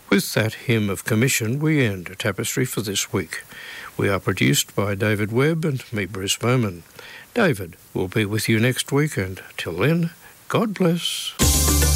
With that hymn of commission, we end Tapestry for this week. We are produced by David Webb and me, Bruce Bowman. David will be with you next week, and till then, God bless.